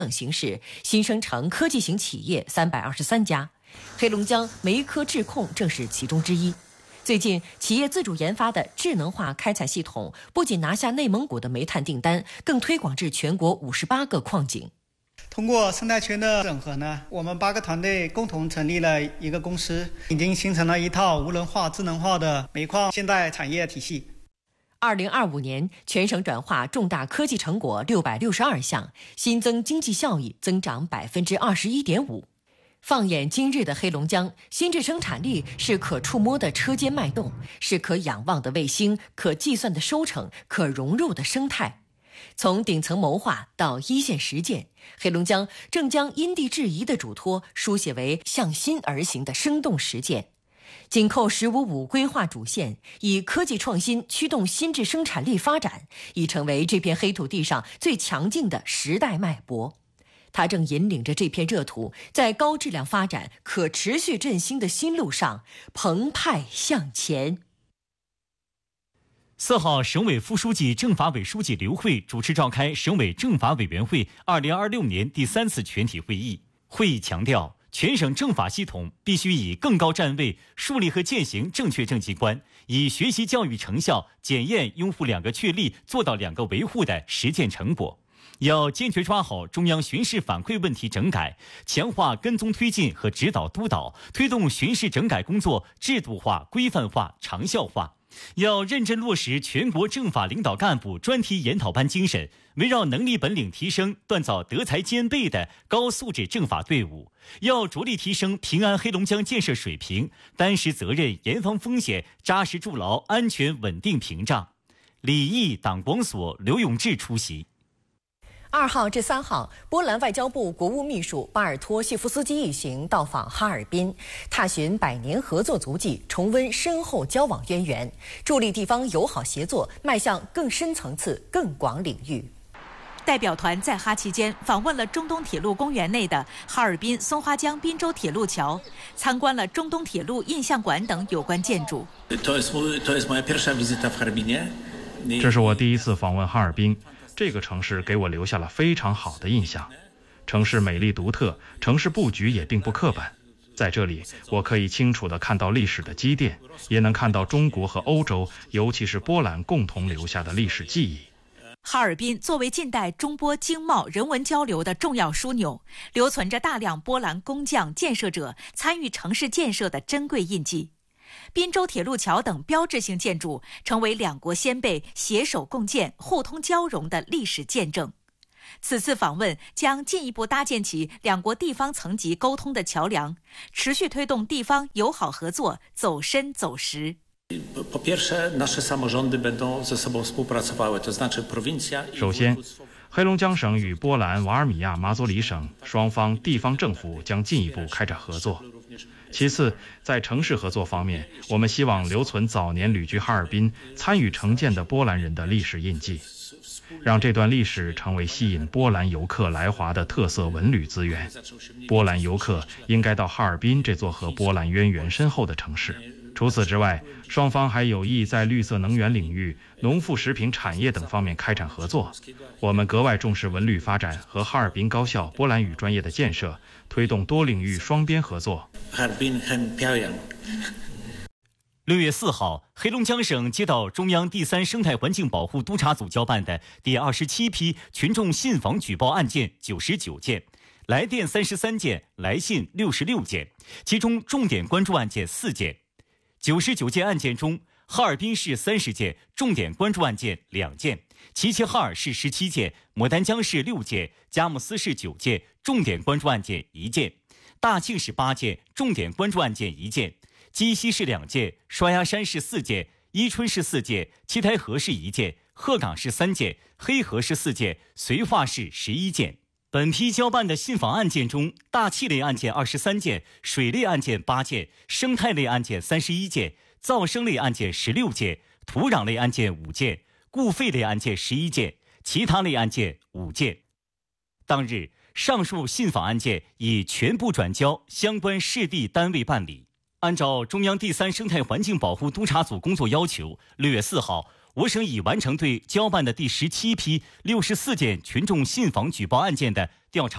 等形式新生成科技型企业323家，黑龙江煤科智控正是其中之一。最近，企业自主研发的智能化开采系统不仅拿下内蒙古的煤炭订单，更推广至全国58个矿井。 通过生态圈的整合呢，我们8个团队共同成立了一个公司，已经形成了一套无人化、智能化的煤矿现代产业体系。 2025年，全省转化重大科技成果662项，新增经济效益增长21.5%。放眼今日的黑龙江，新质生产力是可触摸的车间脉动，是可仰望的卫星，可计算的收成，可融入的生态。从顶层谋划到一线实践，黑龙江正将因地制宜的嘱托书写为向心而行的生动实践。紧扣“15+5”规划主线，以科技创新驱动新质生产力发展，已成为这片黑土地上最强劲的时代脉搏。它正引领着这片热土，在高质量发展、可持续振兴的新路上澎湃向前。 4号，省委副书记、政法委书记刘慧主持召开省委政法委员会2026年第3次全体会议。会议强调，全省政法系统必须以更高站位树立和践行正确政绩观，以学习教育成效检验拥护2个确立、做到2个维护的实践成果。要坚决抓好中央巡视反馈问题整改，强化跟踪推进和指导督导，推动巡视整改工作制度化、规范化、长效化。要认真落实全国政法领导干部专题研讨班精神，围绕能力本领提升，锻造德才兼备的高素质政法队伍。要着力提升平安黑龙江建设水平，担实责任，严防风险，扎实筑牢安全稳定屏障。李毅、党广所、刘永志出席。 2号至3号，波兰外交部国务秘书巴尔托谢夫斯基一行到访哈尔滨，踏寻百年合作足迹，重温深厚交往渊源，助力地方友好协作迈向更深层次、更广领域。 代表团在哈期间访问了中东铁路公园内的哈尔滨松花江滨州铁路桥，参观了中东铁路印象馆等有关建筑。 这是我第一次访问哈尔滨。这个城市给我留下了非常好的印象，城市美丽独特，城市布局也并不刻板。在这里，我可以清楚地看到历史的积淀，也能看到中国和欧洲，尤其是波兰共同留下的历史记忆。 哈尔滨作为近代中波经贸人文交流的重要枢纽，留存着大量波兰工匠、建设者参与城市建设的珍贵印记。滨州铁路桥等标志性建筑成为2国先辈携手共建、互通交融的历史见证。此次访问将进一步搭建起2国地方层级沟通的桥梁，持续推动地方友好合作走深走实。 首先，黑龙江省与波兰瓦尔米亚马佐里省双方地方政府将进一步开展合作。其次，在城市合作方面，我们希望留存早年旅居哈尔滨、参与城建的波兰人的历史印记，让这段历史成为吸引波兰游客来华的特色文旅资源。波兰游客应该到哈尔滨这座和波兰渊源深厚的城市。除此之外，双方还有意在绿色能源领域、农副食品产业等方面开展合作。我们格外重视文旅发展和哈尔滨高校波兰语专业的建设，推动多领域双边合作。 6月4号，黑龙江省接到中央第3生态环境保护督察组交办的第27批群众信访举报案件99件，来电33件，来信66件，其中重点关注案件4件。99件案件中，哈尔滨市30件，重点关注案件2件；齐齐哈尔市17件，牡丹江市6件，佳木斯市9件，重点关注案件1件；大庆市8件，重点关注案件1件；鸡西市2件，双鸭山市4件，伊春市4件，七台河市1件，鹤岗市3件，黑河市4件，绥化市11件。本批交办的信访案件中，大气类案件23件，水类案件8件，生态类案件31件，噪声类案件16件，土壤类案件5件，固废类案件11件，其他类案件5件。当日，上述信访案件已全部转交相关市地单位办理。按照中央第3生态环境保护督察组工作要求，6月4号，我省已完成对交办的第17批64件群众信访举报案件的调查